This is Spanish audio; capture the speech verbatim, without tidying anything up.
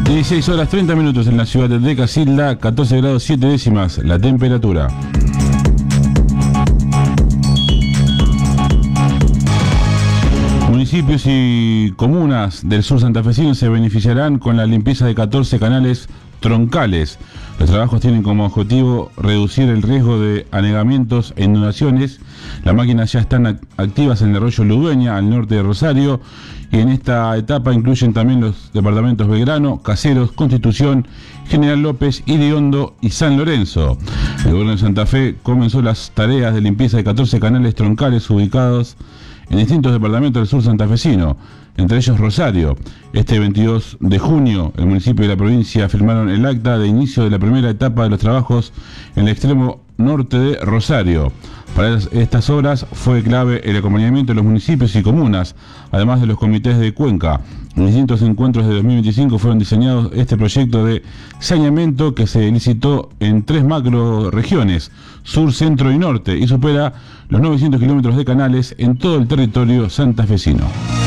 dieciséis horas treinta minutos en la ciudad de Casilda, catorce grados siete décimas la temperatura. Municipios y comunas del sur santafesino se beneficiarán con la limpieza de catorce canales troncales. Los trabajos tienen como objetivo reducir el riesgo de anegamientos e inundaciones. Las máquinas ya están activas en el arroyo Ludueña, al norte de Rosario, y en esta etapa incluyen también los departamentos Belgrano, Caseros, Constitución, General López, Iriondo y San Lorenzo. El gobierno de Santa Fe comenzó las tareas de limpieza de catorce canales troncales ubicados en distintos departamentos del sur santafesino, entre ellos Rosario. Este veintidós de junio, el municipio y la provincia firmaron el acta de inicio de la primera etapa de los trabajos en el extremo norte de Rosario. Para estas obras fue clave el acompañamiento de los municipios y comunas, además de los comités de Cuenca. En distintos encuentros de dos mil veinticinco fueron diseñados este proyecto de saneamiento que se licitó en tres macro regiones, sur, centro y norte, y supera los novecientos kilómetros de canales en todo el territorio santafesino.